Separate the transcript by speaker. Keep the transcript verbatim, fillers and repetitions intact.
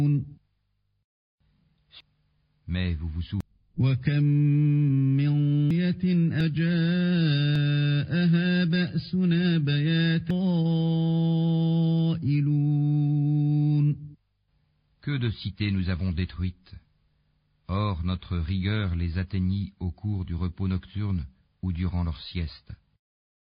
Speaker 1: Mais vous vous souvenez
Speaker 2: وكم من قرية أجاءها بأسنا بياتا قائلون.
Speaker 1: que de cités nous avons détruites. Or notre rigueur les atteignit au cours du repos nocturne ou durant leur sieste.